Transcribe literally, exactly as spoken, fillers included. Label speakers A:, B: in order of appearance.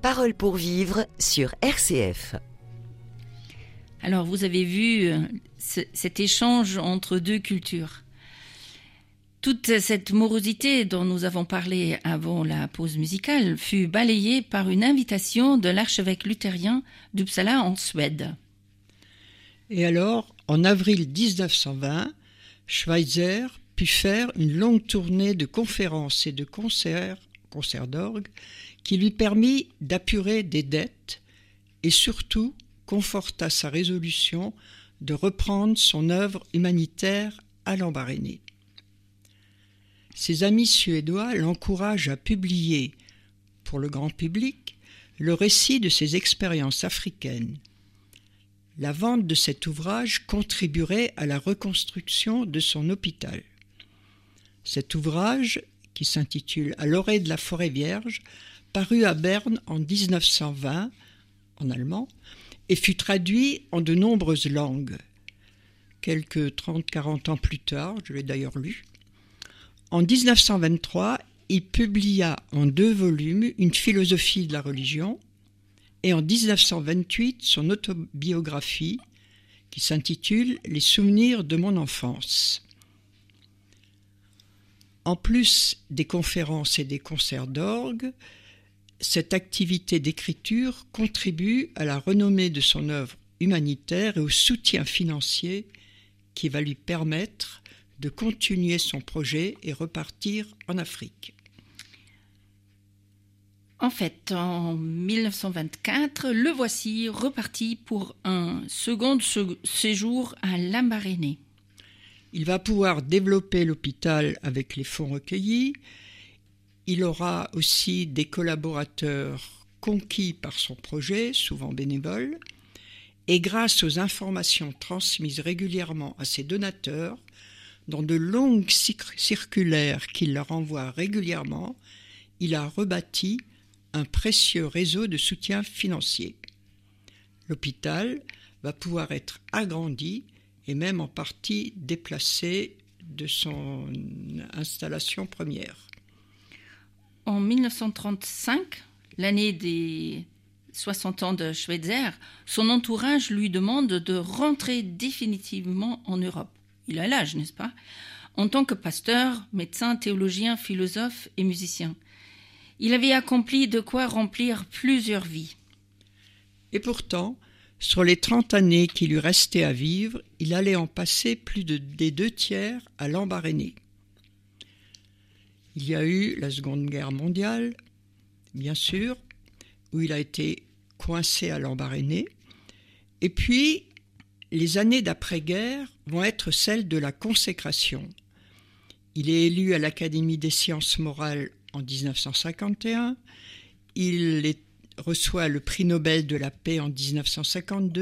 A: Parole pour vivre sur R C F.
B: Alors, vous avez vu euh, ce, cet échange entre deux cultures. Toute cette morosité dont nous avons parlé avant la pause musicale fut balayée par une invitation de l'archevêque luthérien d'Uppsala en Suède.
C: Et alors, en avril dix-neuf cent vingt, Schweitzer put faire une longue tournée de conférences et de concerts, concerts d'orgue, qui lui permit d'apurer des dettes et surtout conforta sa résolution de reprendre son œuvre humanitaire à Lambaréné. Ses amis suédois l'encouragent à publier, pour le grand public, le récit de ses expériences africaines. La vente de cet ouvrage contribuerait à la reconstruction de son hôpital. Cet ouvrage, qui s'intitule « À l'orée de la forêt vierge », parut à Berne en dix-neuf cent vingt, en allemand, et fut traduit en de nombreuses langues. Quelques trente à quarante ans plus tard, je l'ai d'ailleurs lu, en dix-neuf cent vingt-trois, il publia en deux volumes une philosophie de la religion et en dix-neuf cent vingt-huit son autobiographie qui s'intitule « Les souvenirs de mon enfance ». En plus des conférences et des concerts d'orgue, cette activité d'écriture contribue à la renommée de son œuvre humanitaire et au soutien financier qui va lui permettre de continuer son projet et repartir en Afrique.
B: En fait, en dix-neuf cent vingt-quatre, le voici reparti pour un second séjour à Lambaréné.
C: Il va pouvoir développer l'hôpital avec les fonds recueillis. Il aura aussi des collaborateurs conquis par son projet, souvent bénévoles, et grâce aux informations transmises régulièrement à ses donateurs, dans de longues circulaires qu'il leur envoie régulièrement, il a rebâti un précieux réseau de soutien financier. L'hôpital va pouvoir être agrandi et même en partie déplacé de son installation première.
B: En dix-neuf cent trente-cinq, l'année des soixante ans de Schweitzer, son entourage lui demande de rentrer définitivement en Europe. Il a l'âge, n'est-ce pas? En tant que pasteur, médecin, théologien, philosophe et musicien. Il avait accompli de quoi remplir plusieurs vies.
C: Et pourtant, sur les trente années qui lui restaient à vivre, il allait en passer plus de, des deux tiers à Lambaréné. Il y a eu la Seconde Guerre mondiale, bien sûr, où il a été coincé à Lambaréné. Et puis, les années d'après-guerre vont être celles de la consécration. Il est élu à l'Académie des sciences morales en dix-neuf cent cinquante et un. Il est, reçoit le prix Nobel de la paix en dix-neuf cent cinquante-deux.